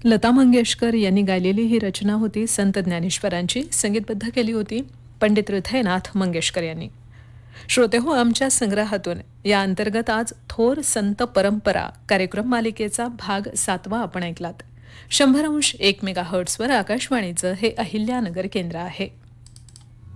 लता मंगेशकर यांनी गायलेली ही रचना होती संत ज्ञानेश्वरांची. संगीतबद्ध केली होती पंडित हृदयनाथ मंगेशकर यांनी. श्रोते हो, आमच्या संग्रहातून या अंतर्गत आज थोर संत परंपरा कार्यक्रम मालिकेचा भाग 7वा आपण ऐकलात. 100.1 मेगाहर्ट्झवर आकाशवाणीचं हे अहिल्यानगर केंद्र आहे.